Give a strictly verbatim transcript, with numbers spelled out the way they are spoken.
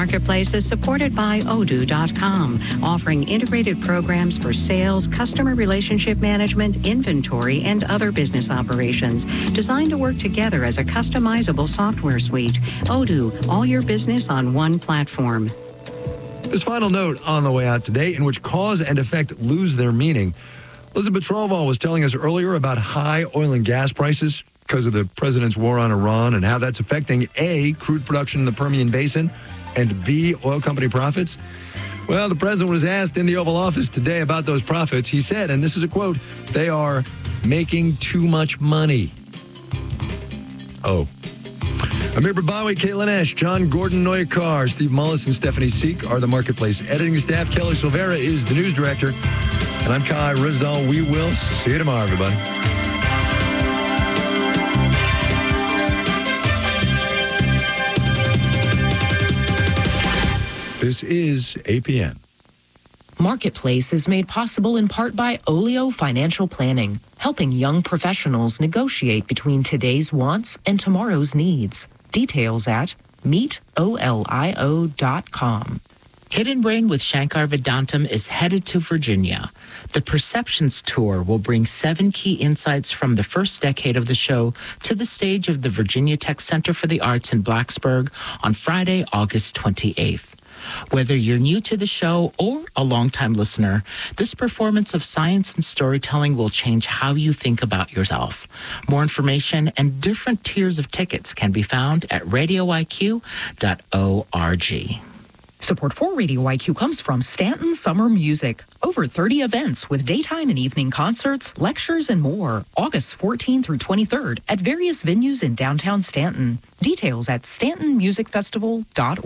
Marketplace is supported by Odoo dot com, offering integrated programs for sales, customer relationship management, inventory, and other business operations, designed to work together as a customizable software suite. Odoo, all your business on one platform. This final note on the way out today, in which cause and effect lose their meaning. Elizabeth Troval was telling us earlier about high oil and gas prices because of the president's war on Iran and how that's affecting A, crude production in the Permian Basin, and B, oil company profits. Well, the president was asked in the Oval Office today about those profits. He said, and this is a quote, "They are making too much money." Oh. Amir Babawi, Caitlin Esch, John Gordon, Noya Carr, Steve Mullis, and Stephanie Seek are the Marketplace editing staff. Kelly Silvera is the news director. And I'm Kai Rizdal. We will see you tomorrow, everybody. This is A P M. Marketplace is made possible in part by Olio Financial Planning, helping young professionals negotiate between today's wants and tomorrow's needs. Details at meet olio dot com. Hidden Brain with Shankar Vedantam is headed to Virginia. The Perceptions Tour will bring seven key insights from the first decade of the show to the stage of the Virginia Tech Center for the Arts in Blacksburg on Friday, August twenty-eighth. Whether you're new to the show or a longtime listener, this performance of science and storytelling will change how you think about yourself. More information and different tiers of tickets can be found at radio I Q dot org. Support for Radio I Q comes from Stanton Summer Music. Over thirty events with daytime and evening concerts, lectures, and more. August fourteenth through twenty-third at various venues in downtown Stanton. Details at stanton music festival dot org.